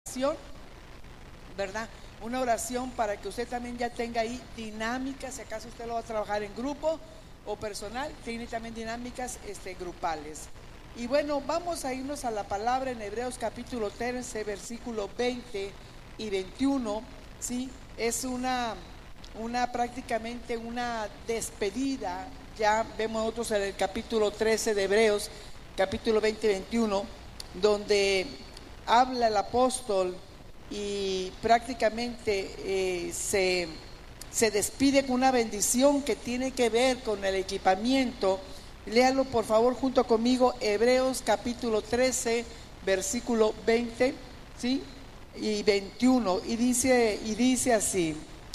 oración, ¿verdad? Una oración para que usted también ya tenga ahí dinámicas, si acaso usted lo va a trabajar en grupo o personal, tiene también dinámicas grupales. Y bueno, vamos a irnos a la palabra en Hebreos capítulo 13, versículo 20 y 21, ¿sí? Es prácticamente una despedida. Ya vemos nosotros en el capítulo 13 de Hebreos, capítulo 20 y 21, donde habla el apóstol y prácticamente se despide con una bendición que tiene que ver con el equipamiento. Léalo por favor junto conmigo, Hebreos capítulo 13, versículo 20, ¿sí? Y 21, y dice así,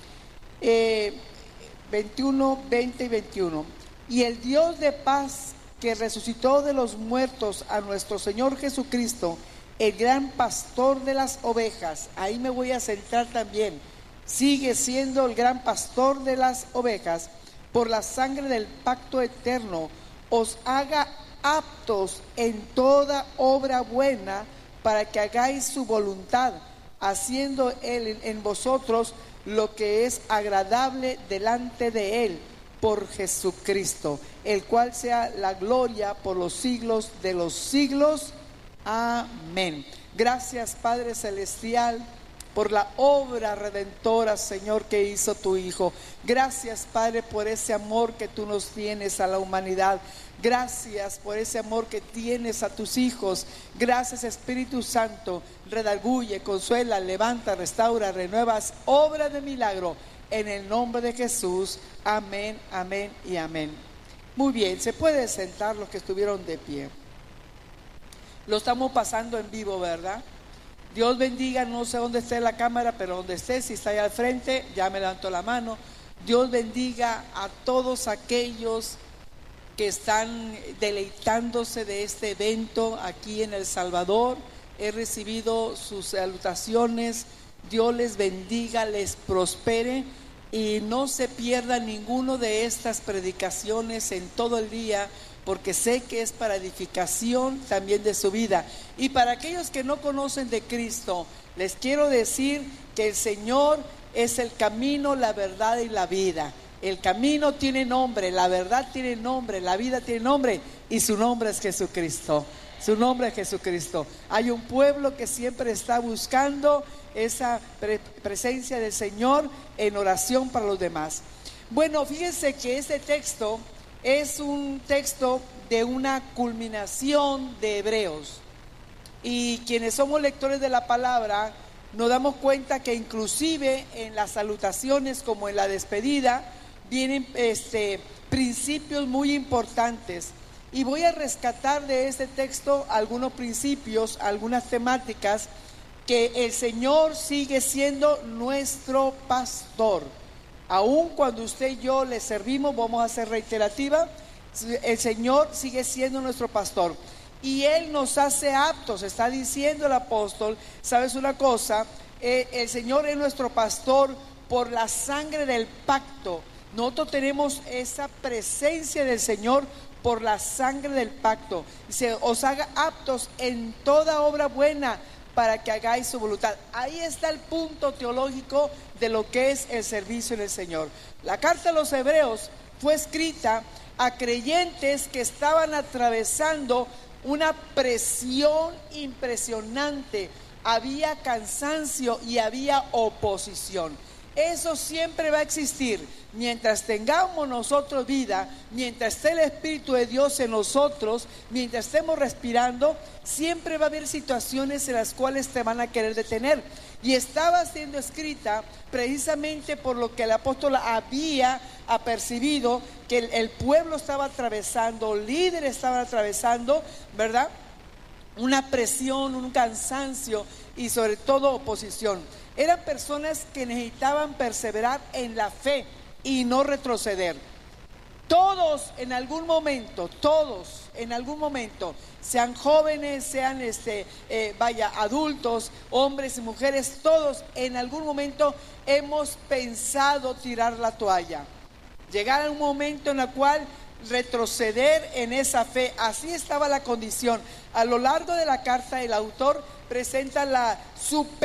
21, 20 y 21. Y el Dios de paz, que resucitó de los muertos a nuestro Señor Jesucristo, el gran pastor de las ovejas, ahí me voy a centrar también, sigue siendo el gran pastor de las ovejas, por la sangre del pacto eterno, os haga aptos en toda obra buena, para que hagáis su voluntad, haciendo Él en vosotros lo que es agradable delante de Él, por Jesucristo, el cual sea la gloria por los siglos de los siglos. Amén. Gracias, Padre Celestial, por la obra redentora, Señor, que hizo tu Hijo. Gracias, Padre, por ese amor que tú nos tienes a la humanidad. Gracias por ese amor que tienes a tus hijos. Gracias, Espíritu Santo. Redarguye, consuela, levanta, restaura, renuevas, obra de milagro. En el nombre de Jesús. Amén, amén y amén. Muy bien, se puede sentar los que estuvieron de pie. Lo estamos pasando en vivo, ¿verdad? Dios bendiga, no sé dónde esté la cámara, pero donde esté, si está ahí al frente, ya me levantó la mano. Dios bendiga a todos aquellos que están deleitándose de este evento aquí en El Salvador. He recibido sus salutaciones. Dios les bendiga, les prospere y no se pierda ninguno de estas predicaciones en todo el día, porque sé que es para edificación también de su vida. Y para aquellos que no conocen de Cristo, les quiero decir que el Señor es el camino, la verdad y la vida. El camino tiene nombre, la verdad tiene nombre, la vida tiene nombre, y su nombre es Jesucristo. Su nombre es Jesucristo. Hay un pueblo que siempre está buscando esa presencia del Señor en oración para los demás. Bueno, fíjense que este texto es un texto de una culminación de Hebreos, y quienes somos lectores de la palabra nos damos cuenta que inclusive en las salutaciones como en la despedida vienen principios muy importantes, y voy a rescatar de este texto algunos principios, algunas temáticas. Que el Señor sigue siendo nuestro pastor. Aun cuando usted y yo le servimos, vamos a ser reiterativa, el Señor sigue siendo nuestro pastor. Y Él nos hace aptos, está diciendo el apóstol. ¿Sabes una cosa? El Señor es nuestro pastor por la sangre del pacto. Nosotros tenemos esa presencia del Señor por la sangre del pacto. Dice, os haga aptos en toda obra buena, para que hagáis su voluntad. Ahí está el punto teológico de lo que es el servicio en el Señor. La carta a los Hebreos fue escrita a creyentes que estaban atravesando una presión impresionante. Había cansancio y había oposición. Eso siempre va a existir. Mientras tengamos nosotros vida, mientras esté el Espíritu de Dios en nosotros, mientras estemos respirando, siempre va a haber situaciones en las cuales te van a querer detener. Y estaba siendo escrita precisamente por lo que el apóstol había apercibido, que el pueblo estaba atravesando, líderes estaban atravesando, ¿verdad? Una presión, un cansancio y sobre todo oposición. Eran personas que necesitaban perseverar en la fe y no retroceder. Todos en algún momento, sean jóvenes, sean adultos, hombres y mujeres, todos en algún momento hemos pensado tirar la toalla. Llegar a un momento en el cual retroceder en esa fe. Así estaba la condición. A lo largo de la carta el autor presenta la